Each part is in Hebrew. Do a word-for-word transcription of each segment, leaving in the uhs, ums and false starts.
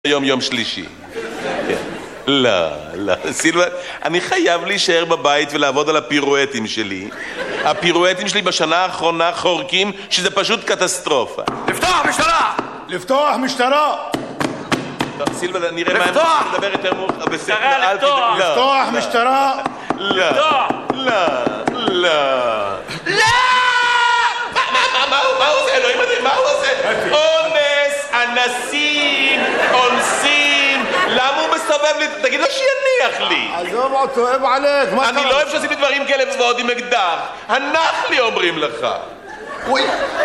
יום יום שלישי. לא, לא, סילבן, אני חייב להישאר בבית ולעבוד על הפירואטים שלי. הפירואטים שלי בשנה האחרונה חורקים שזה פשוט קטסטרופה. לפתוח משטרה! לפתוח משטרה! טוב, סילבן, נראה מה לפתוח! אני מדבר יותר מאוחר. משטרה, לפתוח! לפתוח משטרה! לא, לא, לא. לא! מה הוא עושה? אלוהים הזה, מה הוא עושה? אונס, אנסים, אונסים. למה הוא מסתובב לי? תגיד לו שיניח לי. עזוב אותו, אוהב עליך, מה אני לא אוהב שעושים לי דברים כאלה ועוד עם אקדח. הנח לי אומרים לך. אוי.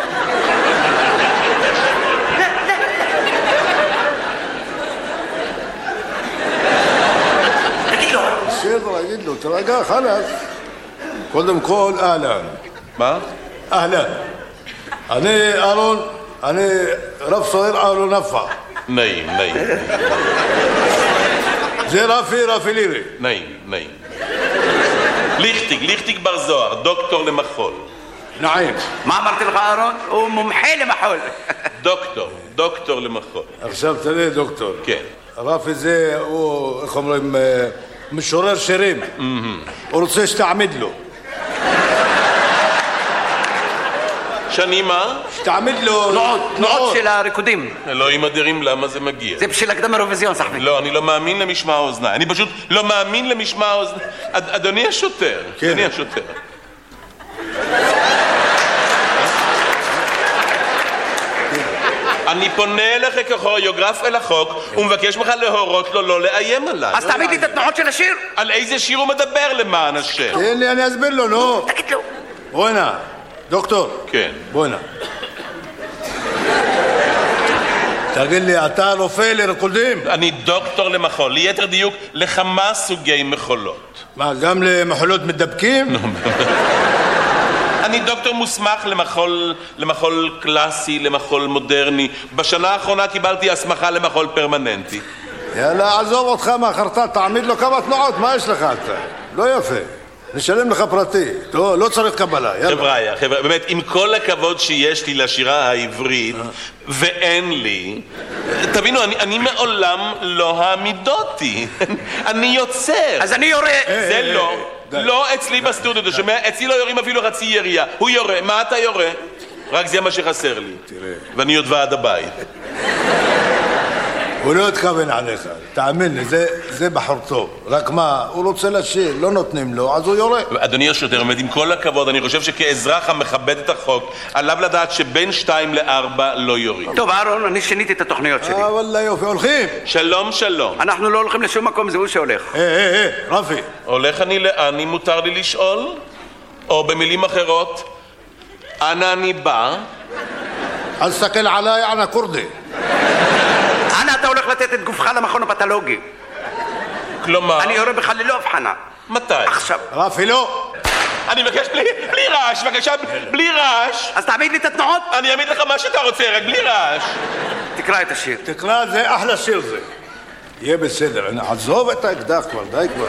תגיד לו. בסדר, אגיד לו, תרגע, חלאס. קודם כל, אהלן. מה? אהלן. אני אהרון, אני רב סוהר אהרון נפע. נעים, נעים. זה רפי, רפי לירי. נעים, נעים. ליכטיג, ליכטיג בר זוהר, דוקטור למחול. נעים. מה אמרתי לך, אהרון? הוא מומחה למחול. דוקטור, דוקטור למחול. עכשיו תראה, דוקטור. כן. רפי זה, הוא, איך אומרים, אה, משורר שירים. הוא רוצה שתעמיד לו. שאני מה? שתעמיד לו... תנועות, תנועות של הריקודים. אלוהים אדירים, למה זה מגיע? זה בשביל הקדם אירוויזיון, סחבי. לא, אני לא מאמין למשמע האוזניים. אני פשוט לא מאמין למשמע האוזניים. אד- אדוני השוטר, כן. אדוני השוטר. אני פונה אליך ככוריאוגרף אל החוק ומבקש ממך להורות לו לא לאיים עליי. אז תעמיד לי את התנועות של השיר. על איזה שיר הוא מדבר למען השם? תן לי, אני אסביר לו, נו. תגיד לו. בוא הנה, דוקטור. כן. בוא הנה. תגיד לי, אתה רופא לריקודים? אני דוקטור למחול, ליתר דיוק לכמה סוגי מחולות. מה, גם למחולות מדבקים? אני דוקטור מוסמך למחול, למחול קלאסי, למחול מודרני. בשנה האחרונה קיבלתי הסמכה למחול פרמננטי. יאללה, עזוב אותך מהחרטט, תעמיד לו כמה תנועות, מה יש לך אתה? לא יפה. נשלם לך פרטי. טוב, לא צריך קבלה, יאללה. חבריה, חבריה, באמת, עם כל הכבוד שיש לי לשירה העברית, ואין לי, תבינו, אני, אני מעולם לא העמידותי. אני יוצר. אז אני יורה. זה לא. לא אצלי בסטודיו, אתה שומע? אצלי לא יורים אפילו חצי ירייה. הוא יורה. מה אתה יורה? רק זה מה שחסר לי. תראה. ואני עוד ועד הבית. הוא לא התכוון עליך, תאמין לי, זה, זה בחור טוב. רק מה, הוא רוצה לשיר, לא נותנים לו, אז הוא יורה. אדוני השוטר, באמת, עם כל הכבוד, אני חושב שכאזרח המכבד את החוק, עליו לדעת שבין שתיים לארבע לא יורים. טוב, אהרון, אני שיניתי את התוכניות שלי. אה, וואלה יופי, הולכים. שלום, שלום. אנחנו לא הולכים לשום מקום, זה הוא שהולך. אה, אה, אה, רפי. הולך אני לאן, אם מותר לי לשאול? או במילים אחרות, אנה אני בא? אל תסתכל עליי, אנא כורדי. אנה אתה הולך לתת את גופך למכון הפתולוגי. כלומר... אני יורה בך ללא הבחנה. מתי? עכשיו. רפי, לא. אני מבקש בלי, בלי רעש, בבקשה, בלי רעש. אז תעמיד לי את התנועות. אני אעמיד לך מה שאתה רוצה, רק בלי רעש. תקרא את השיר. תקרא, זה אחלה שיר זה. יהיה בסדר, אני עזוב את האקדח כבר, די כבר.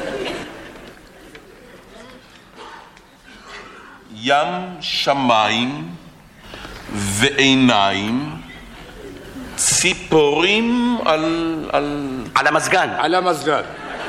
ים שמיים ועיניים, ציפורים על... על... על המזגן. על המזגן.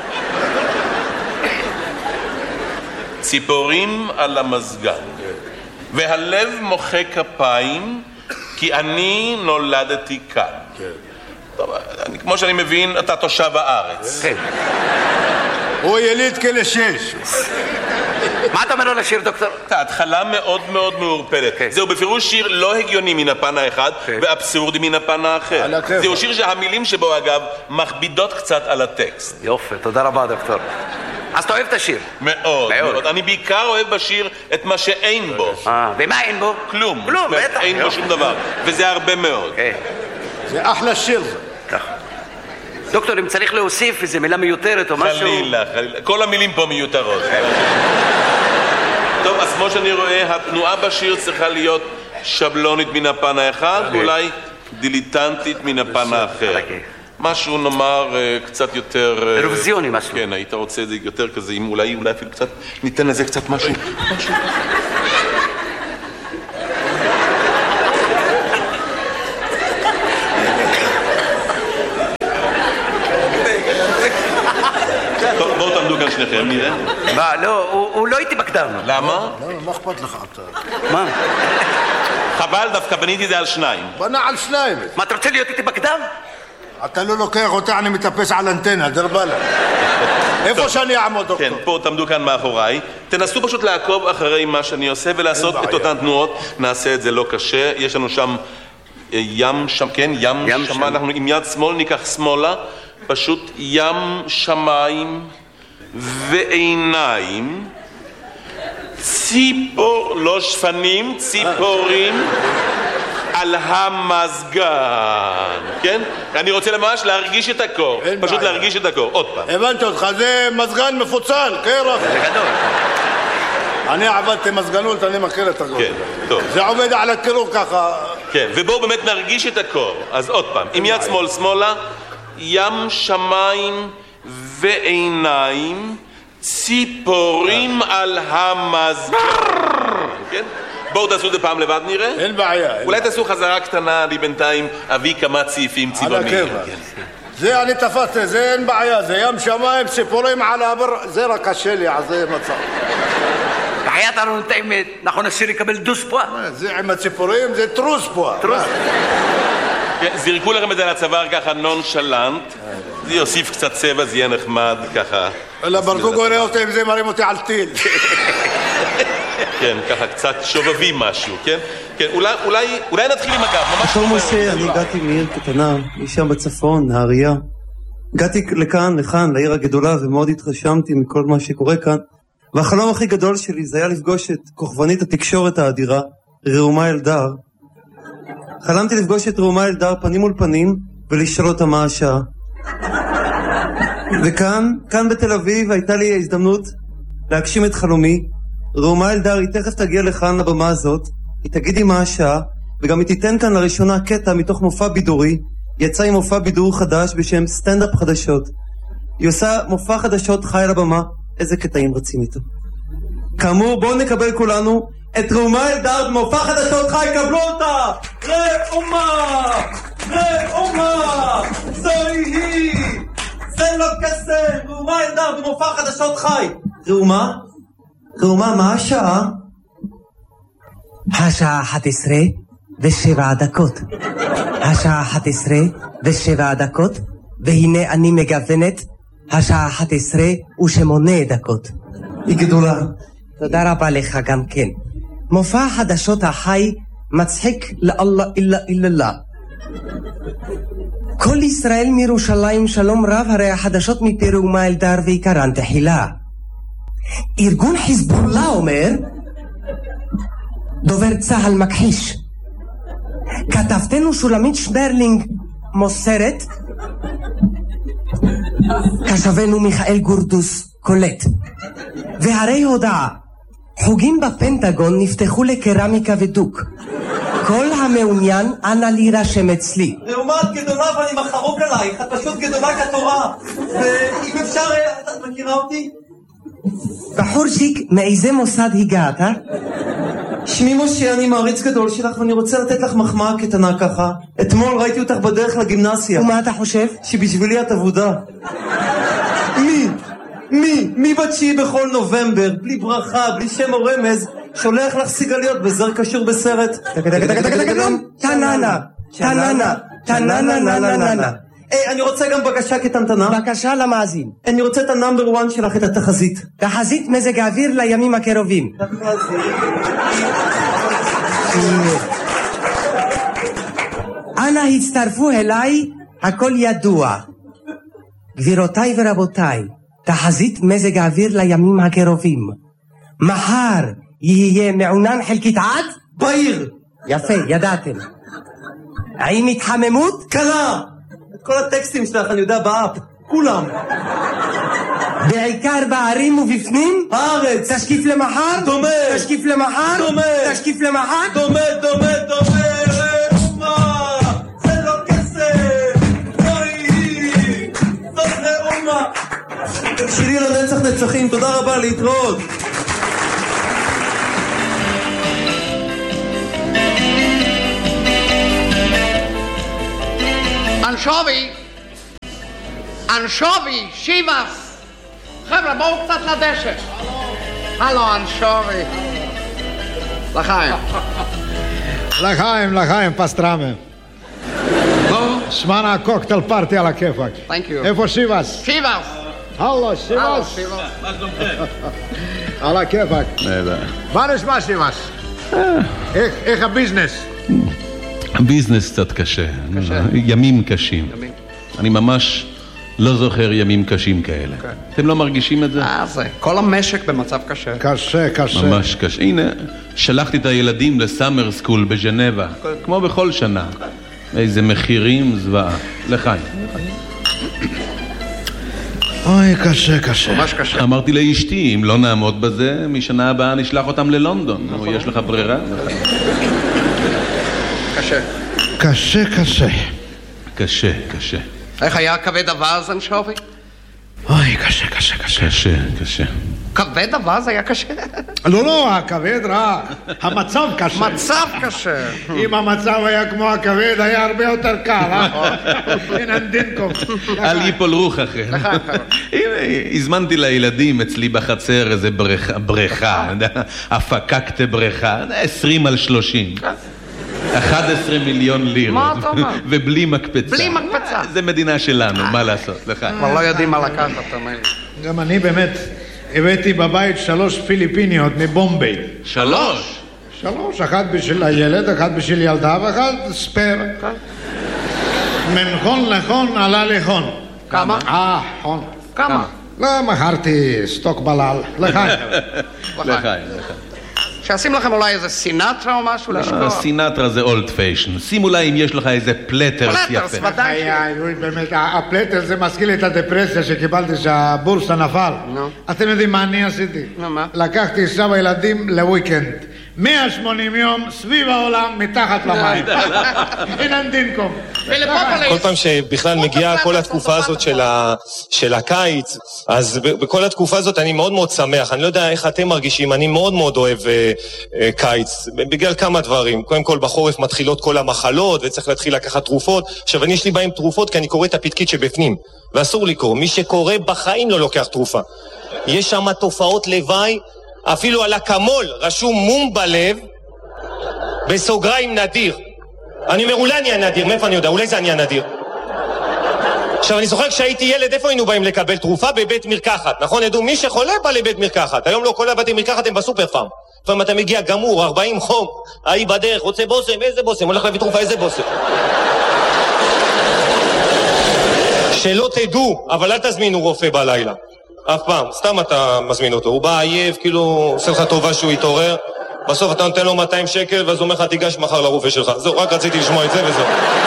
ציפורים על המזגן. והלב מוחא כפיים, כי אני נולדתי כאן. טוב, אני, כמו שאני מבין, אתה תושב הארץ. כן. הוא יליד כלא שש. מה אתה אומר על השיר, דוקטור? ההתחלה מאוד מאוד מעורפלת. כן. זהו בפירוש שיר לא הגיוני מן הפן האחד, כן. ואבסורדי מן הפן האחר. על הכיף. זהו שיר שהמילים שבו, אגב, מכבידות קצת על הטקסט. יופי, תודה רבה, דוקטור. אז אתה אוהב את השיר? מאוד, מאוד. מאוד. אני בעיקר אוהב בשיר את מה שאין בו. אה, ומה אין בו? כלום. כלום, זאת אומרת, בטח. אין בו יופי. שום דבר. וזה הרבה מאוד. כן, זה אחלה שיר זה. ככה. דוקטור, אם צריך להוסיף איזו מילה מיותרת או משהו... חלילה, חלילה. כל המילים פה מיותרות. טוב, אז כמו שאני רואה, התנועה בשיר צריכה להיות שבלונית מן הפן האחד, ואולי דיליטנטית מן הפן האחר. משהו נאמר קצת יותר... אירוויזיוני משהו. כן, היית רוצה את זה יותר כזה, אם אולי, אולי אפילו קצת, ניתן לזה קצת משהו. משהו. שניכם, נראה. מה, לא, הוא, הוא לא איתי בקדם. למה? לא, מה אכפת לך אתה? מה? חבל, דווקא בניתי את זה על שניים. בנה על שניים. מה, אתה רוצה להיות איתי בקדם? אתה לא לוקח אותה, אני מטפס על אנטנה, דרבלה. איפה שאני אעמוד, דוקטור? כן, פה תעמדו כאן מאחוריי. תנסו פשוט לעקוב אחרי מה שאני עושה ולעשות את אותן תנועות. נעשה את זה לא קשה. יש לנו שם ים שם, כן, ים, ים שמה. שם. אנחנו עם יד שמאל ניקח שמאלה. פשוט ים שמיים ועיניים. ציפור, לא שפנים, ציפורים. על המזגן, כן? אני רוצה ממש להרגיש את הקור, פשוט בעיה. להרגיש את הקור, עוד פעם. הבנתי אותך, זה מזגן מפוצל, קרח. זה גדול. אני עבדתי מזגנות, אני מכיר את הכל. כן, טוב. זה עובד על הקירור ככה. כן, ובואו באמת נרגיש את הקור. אז עוד פעם, עם יד שמאל שמאלה, ים שמיים ועיניים, ציפורים על המזגן, כן? בואו תעשו את זה פעם לבד נראה. אין בעיה. אולי תעשו חזרה קטנה, אני בינתיים אביא כמה צעיפים על צבעוניים. הכיוון. זה אני תפסתי, זה אין בעיה, זה ים שמיים, ציפורים על הבר, זה רק קשה לי, אז זה מצב. בחיית אנו נתאים, נכון השיר יקבל דוס פה? זה עם הציפורים, זה טרוס פה. טרוס. כן, זרקו לכם את זה על הצוואר ככה נונשלנט, זה יוסיף קצת צבע, זה יהיה נחמד ככה. אלא ברקוגו יראה אותי עם זה, מרים אותי על טיל. כן, ככה קצת שובבים משהו, כן? כן, אולי, אולי, אולי נתחיל עם הגב, ממש... בתור משה, אני הגעתי מעיר קטנה, משם בצפון, נהריה. הגעתי לכאן, לכאן, לעיר הגדולה, ומאוד התרשמתי מכל מה שקורה כאן. והחלום הכי גדול שלי זה היה לפגוש את כוכבנית התקשורת האדירה, ראומה אלדר. חלמתי לפגוש את ראומה אלדר פנים מול פנים, ולשאול אותה מה השעה. וכאן, כאן בתל אביב, הייתה לי ההזדמנות להגשים את חלומי. ראומה אלדר, היא תכף תגיע לכאן לבמה הזאת, היא תגיד לי מה השעה, וגם היא תיתן כאן לראשונה קטע מתוך מופע בידורי. יצא עם מופע בידור חדש בשם סטנדאפ חדשות. היא עושה מופע חדשות חי על הבמה, איזה קטעים רצים איתו. כאמור, בואו נקבל כולנו את ראומה אלדר במופע חדשות חי, קבלו אותה! ראומה! ראומה! זוהי היא! זה לא קסם! ראומה אלדר במופע חדשות חי! ראומה? ראומה, מה השעה? השעה אחת עשרה ושבע דקות. השעה אחת עשרה ושבע דקות, והנה אני מגוונת השעה אחת עשרה ושמונה דקות. היא גדולה. תודה רבה לך גם כן. מופע החדשות החי מצחיק לאללה אילה אילה. כל ישראל מירושלים שלום רב, הרי החדשות מפי ראומה אלדר ועיקרן תחילה. ארגון חיזבאללה אומר, דובר צהל מכחיש. כתבתנו שולמית שברלינג מוסרת, כתבנו מיכאל גורדוס קולט. והרי הודעה, חוגים בפנטגון נפתחו לקרמיקה ודוק. כל המעוניין אנא להירשם אצלי. ראומה, את גדולה ואני מחרוק עלייך, את פשוט גדולה כתורה. ואם אפשר, את מכירה אותי? בחורשיק, מאיזה מוסד הגעת? שמי משה, אני מעריץ גדול שלך ואני רוצה לתת לך מחמאה קטנה ככה. אתמול ראיתי אותך בדרך לגימנסיה. ומה אתה חושב? שבשבילי את עבודה. מי? מי? מי בתשיעי בכל נובמבר, בלי ברכה, בלי שם או רמז, שולח לך סיגליות בזר קשור בסרט. טננה, טננה, טננה, נננה. היי, אני רוצה גם בקשה קטנטנה. בקשה למאזין. אני רוצה את הנאמבר וואן שלך, את התחזית. תחזית מזג האוויר לימים הקרובים. אנא הצטרפו אליי, הכל ידוע. גבירותיי ורבותיי, תחזית מזג האוויר לימים הקרובים. מחר יהיה מעונן חלקית עד? בעיר. יפה, ידעתם. האם התחממות? קלה. את כל הטקסטים שלך אני יודע באפ. כולם. בעיקר בערים ובפנים? הארץ. תשקיף למחר? דומה. תשקיף למחר? דומה. תשקיף למחר? דומה, דומה, דומה. ראומה. זה לא כסף. זוהי. זאת ראומה. שירי לנצח נצחים. תודה רבה, להתראות. אנשובי, אנשובי, שיבס, חבר'ה, בואו קצת לדשא. הלו, אנשורי. לחיים. לחיים, לחיים, פסטרמה. בואו. שמענה קוקטייל פארטי על הכיפק. Thank you. איפה שיבס? שיבס. הלו, הלו, שיבס. שיבס. על הכיפק. מה נשמע שיבס? איך הביזנס? הביזנס קצת קשה. ימים קשים. אני ממש לא זוכר ימים קשים כאלה. אתם לא מרגישים את זה? אה, זה. כל המשק במצב קשה. קשה, קשה. ממש קשה. הנה, שלחתי את הילדים לסאמר סקול בז'נבה, כמו בכל שנה. איזה מחירים זוועה. לחיים. אוי, קשה, קשה. ממש קשה. אמרתי לאשתי, אם לא נעמוד בזה, משנה הבאה נשלח אותם ללונדון. נו, יש לך ברירה? קשה. קשה, קשה. קשה, קשה. איך היה כבד אווז, אנשובי? אוי, קשה, קשה, קשה. קשה, קשה. כבד אווז היה קשה? לא, לא, הכבד רע. המצב קשה. מצב קשה. אם המצב היה כמו הכבד, היה הרבה יותר קל, אה? אין אנדינקום. אל ייפול רוח אחר. הנה, הזמנתי לילדים אצלי בחצר איזה בריכה, הפקקת בריכה, עשרים על שלושים. אחד עשר מיליון לירות. מה אתה אומר? ובלי מקפצה. בלי מקפצה. זה מדינה שלנו, מה לעשות? לך. כבר לא יודעים מה לקחת, תאמין. גם אני באמת הבאתי בבית שלוש פיליפיניות מבומביי. שלוש? שלוש, אחת בשביל הילד, אחת בשביל ילדה ואחת ספר. מנחון לחון עלה לחון. כמה? אה, חון. כמה? לא, מכרתי סטוק בלל. לחיים. לחיים, לחיים. שעשים לכם אולי איזה סינטרה או משהו לשקוע? סינטרה זה אולד פיישן. שימו לה אם יש לך איזה פלטרס יפה. פלטרס, ודאי ש... באמת, הפלטר זה מזכיר לי את הדפרסיה שקיבלתי שהבורסה נפל. אתם יודעים מה אני עשיתי? מה? לקחתי אישה וילדים לוויקנד. מאה ושמונים יום סביב העולם מתחת למים. אין אנדינקום. כל פעם שבכלל מגיעה כל התקופה הזאת של הקיץ, אז בכל התקופה הזאת אני מאוד מאוד שמח. אני לא יודע איך אתם מרגישים, אני מאוד מאוד אוהב קיץ, בגלל כמה דברים. קודם כל בחורף מתחילות כל המחלות וצריך להתחיל לקחת תרופות. עכשיו אני יש לי בהם תרופות כי אני קורא את הפתקית שבפנים, ואסור לקרוא. מי שקורא בחיים לא לוקח תרופה. יש שם תופעות לוואי, אפילו על הקמול רשום מום בלב בסוגריים נדיר. אני אומר, אולי אני הנדיר, מאיפה אני יודע? אולי זה אני הנדיר. עכשיו אני זוכר כשהייתי ילד, איפה היינו באים לקבל תרופה? בבית מרקחת, נכון? ידעו, מי שחולה בא לבית מרקחת. היום לא כל הבתי מרקחת הם בסופר פארם. לפעמים אתה מגיע גמור, ארבעים חום, ההיא בדרך, רוצה בוסם, איזה בוסם? הולך להביא תרופה, איזה בוסם? שלא תדעו, אבל אל תזמינו רופא בלילה. אף פעם, סתם אתה מזמין אותו. הוא בא עייף, כאילו, עושה לך טובה שהוא יתעורר. בסוף אתה נותן לו מאתיים שקל, ואז הוא אומר לך, תיגש מחר לרופא שלך. זהו, רק רציתי לשמוע את זה וזהו.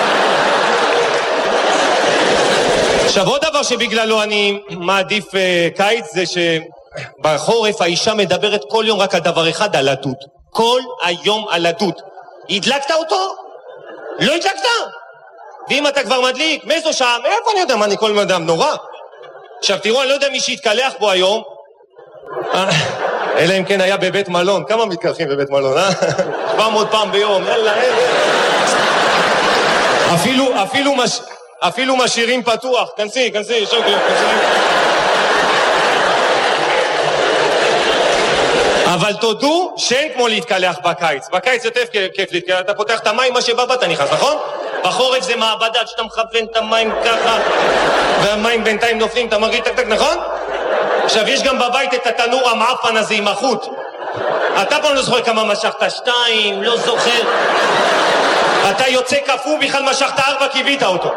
עכשיו, עוד דבר שבגללו אני מעדיף uh, קיץ, זה שבחורף האישה מדברת כל יום רק על דבר אחד, על הדוד. כל היום על הדוד. הדלקת אותו? לא הדלקת? ואם אתה כבר מדליק, מאיזו שעה? מאיפה אני יודע מה אני כל אדם נורא? עכשיו תראו, אני לא יודע מי שהתקלח פה היום, אלא אם כן היה בבית מלון. כמה מתקלחים בבית מלון, אה? שבע מאות פעם ביום, יאללה, אפילו, אפילו, מש... אפילו משאירים פתוח. כנסי, כנסי, שוקי, כנסי. אבל תודו שאין כמו להתקלח בקיץ. בקיץ יותר כיף להתקלח, אתה פותח את המים, מה שבא אתה נכנס, נכון? בחורף זה מעבדה, שאתה מכוון את המים ככה, והמים בינתיים נופלים, אתה מרגיש טק טק, נכון? עכשיו, יש גם בבית את התנור המעפן הזה עם החוט. אתה פעם לא זוכר כמה משכת, שתיים, לא זוכר. אתה יוצא כפו, בכלל משכת ארבע, קיבית אותו.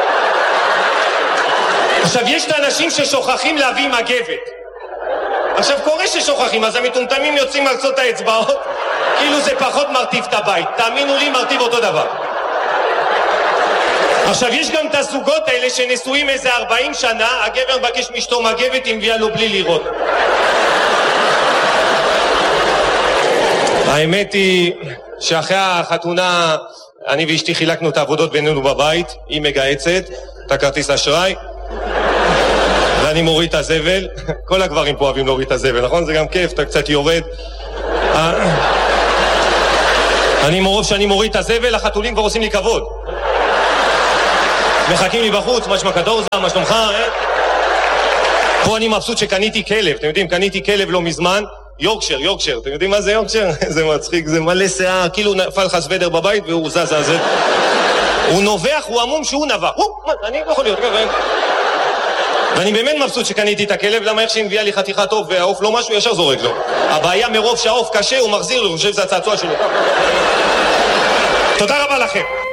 עכשיו, יש את האנשים ששוכחים להביא מגבת. עכשיו, קורה ששוכחים, אז המטומטמים יוצאים מרצות האצבעות, כאילו זה פחות מרטיב את הבית. תאמינו לי, מרטיב אותו דבר. עכשיו, יש גם את הזוגות האלה שנשואים איזה ארבעים שנה, הגבר מבקש מאשתו מגבת, היא מביאה לו בלי לראות. האמת היא שאחרי החתונה, אני ואשתי חילקנו את העבודות בינינו בבית, היא מגהצת, את הכרטיס אשראי, ואני מוריד את הזבל. כל הגברים פה אוהבים להוריד את הזבל, נכון? זה גם כיף, אתה קצת יורד. אני מרוב שאני מוריד את הזבל, החתולים כבר עושים לי כבוד. מחכים לי בחוץ, מה שמע כדורזה, מה שלומך, אה? פה אני מבסוט שקניתי כלב, אתם יודעים, קניתי כלב לא מזמן, יורקשר, יורקשר, אתם יודעים מה זה יורקשר? זה מצחיק, זה מלא שיער, כאילו נפל לך סוודר בבית והוא זז זז. הוא נובח, הוא עמום שהוא נבח. אני לא יכול להיות, ואני באמת מבסוט שקניתי את הכלב, למה איך שהיא מביאה לי חתיכת עוף והעוף לא משהו, ישר זורק לו. הבעיה מרוב שהעוף קשה, הוא מחזיר לו, הוא חושב שזה הצעצוע שלו. תודה רבה לכם.